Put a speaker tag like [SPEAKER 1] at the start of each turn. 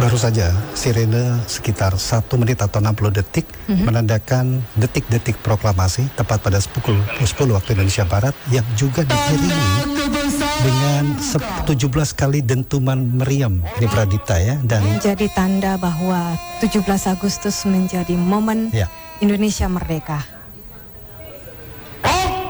[SPEAKER 1] Baru saja sirene sekitar 1 menit atau 60 detik menandakan detik-detik proklamasi tepat pada pukul 10 waktu Indonesia Barat, yang juga diiringi dengan 17 kali dentuman meriam di Pradipta ya, dan
[SPEAKER 2] menjadi tanda bahwa 17 Agustus menjadi momen Indonesia merdeka.